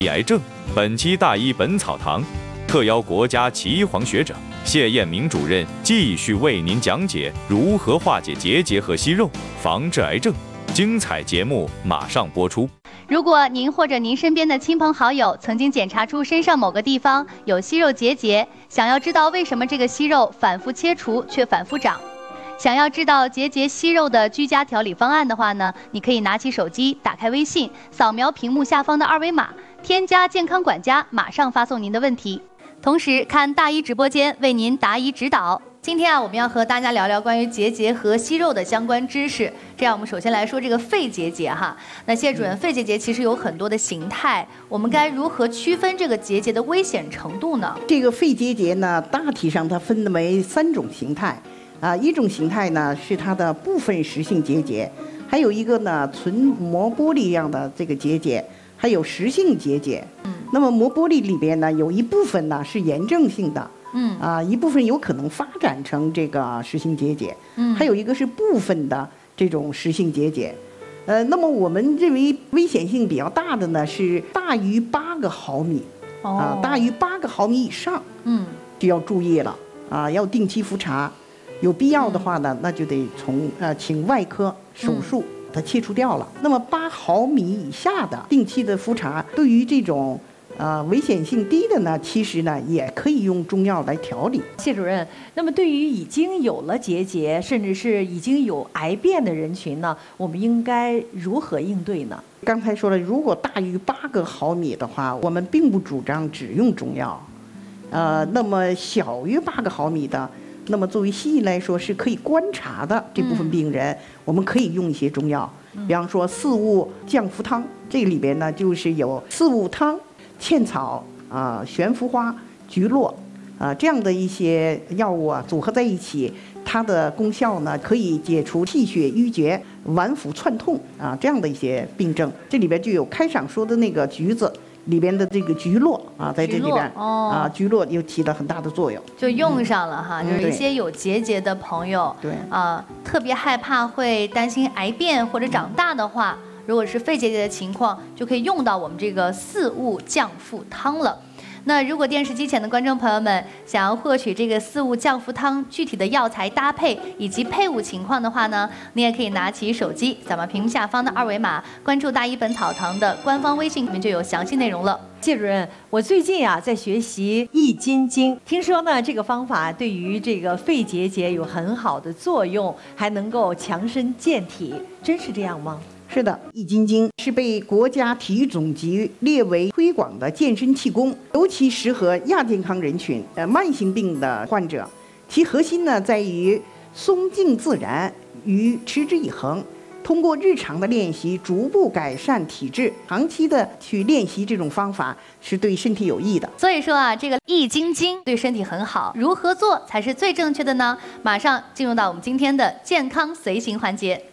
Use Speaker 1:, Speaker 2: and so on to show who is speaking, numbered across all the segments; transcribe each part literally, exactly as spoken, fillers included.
Speaker 1: 癌症。本期大医本草堂特邀国家岐黄学者谢艳明主任继续为您讲解如何化解结节和息肉，防治癌症。精彩节目马上播出。
Speaker 2: 如果您或者您身边的亲朋好友曾经检查出身上某个地方有息肉结节，想要知道为什么这个息肉反复切除却反复长，想要知道结节息肉的居家调理方案的话呢，你可以拿起手机，打开微信，扫描屏幕下方的二维码，添加健康管家，马上发送您的问题。同时看大医直播间为您答疑指导。今天啊，我们要和大家聊聊关于结节和息肉的相关知识。这样，我们首先来说这个肺结节哈。那谢主任，肺结节其实有很多的形态，我们该如何区分这个结节的危险程度呢？
Speaker 3: 这个肺结节呢，大体上它分为三种形态，啊，一种形态呢是它的部分实性结节，还有一个呢纯膜玻璃样的这个结节，还有实性结节。嗯，那么膜玻璃里边呢，有一部分呢是炎症性的。嗯啊，一部分有可能发展成这个实性结节，嗯，还有一个是部分的这种实性结节，呃，那么我们认为危险性比较大的呢是大于八个毫米，哦、啊，大于八个毫米以上，嗯，就要注意了啊，要定期复查，有必要的话呢，那就得从呃请外科手术把它切除掉了。那么八毫米以下的定期的复查，对于这种呃，危险性低的呢，其实呢也可以用中药来调理。
Speaker 4: 谢主任，那么对于已经有了结节，甚至是已经有癌变的人群呢，我们应该如何应对呢？
Speaker 3: 刚才说了，如果大于八个毫米的话，我们并不主张只用中药。呃，那么小于八个毫米的，那么作为西医来说是可以观察的这部分病人，嗯、我们可以用一些中药，比方说四物降服汤，这里边呢就是有四物汤、茜草啊、悬浮花、菊络啊这样的一些药物啊组合在一起，它的功效呢可以解除气血瘀结、脘腹窜痛啊这样的一些病症。这里边就有开场说的那个橘子里边的这个菊络啊，在这里边、哦、啊菊络又起了很大的作用，
Speaker 2: 就用上了哈。嗯、就是一些有结节的朋友，
Speaker 3: 对
Speaker 2: 啊，特别害怕会担心癌变或者长大的话。如果是肺结节的情况，就可以用到我们这个四物降腹汤了。那如果电视机前的观众朋友们想要获取这个四物降腹汤具体的药材搭配以及配伍情况的话呢，你也可以拿起手机，扫描屏幕下方的二维码，关注大医本草堂的官方微信，里面就有详细内容了。
Speaker 4: 谢主任，我最近啊在学习易筋经，听说呢这个方法对于这个肺结节有很好的作用，还能够强身健体，真是这样吗？
Speaker 3: 是的，易筋经是被国家体育总局列为推广的健身气功，尤其适合亚健康人群、呃慢性病的患者。其核心呢在于松静自然与持之以恒，通过日常的练习逐步改善体质，长期的去练习这种方法是对身体有益的。
Speaker 2: 所以说啊，这个易筋经对身体很好，如何做才是最正确的呢？马上进入到我们今天的健康随行环节。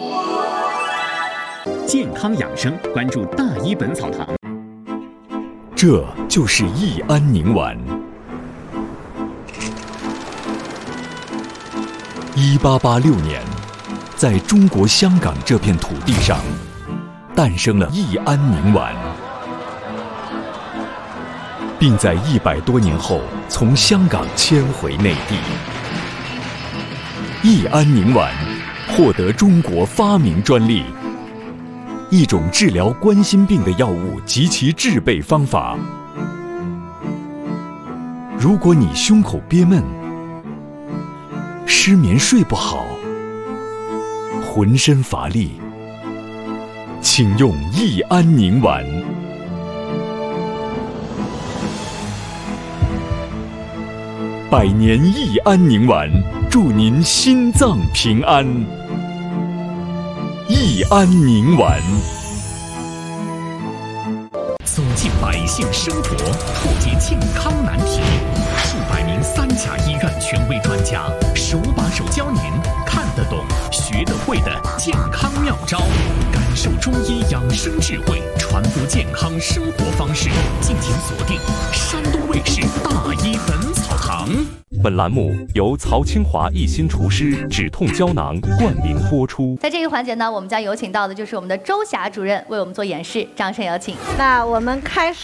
Speaker 5: 健康养生，关注大医本草堂。
Speaker 6: 这就是益安宁丸。一八八六年，在中国香港这片土地上，诞生了益安宁丸，并在一百多年后从香港迁回内地。益安宁丸获得中国发明专利。一种治疗冠心病的药物及其制备方法。如果你胸口憋闷、失眠睡不好、浑身乏力，请用益安宁丸。百年益安宁丸，祝您心脏平安。益安宁丸，
Speaker 5: 走进百姓生活，破解健康难题。数百名三甲医院权威专家，手把手教您看得懂、学得会的健康妙招，感受中医养生智慧，传播健康生活方式。敬请锁定山东卫视大医本草堂。
Speaker 1: 本栏目由曹清华一心厨师止痛胶囊冠名播出。
Speaker 2: 在这个环节呢，我们将有请到的就是我们的周霞主任为我们做演示，掌声有请。
Speaker 7: 那我们开始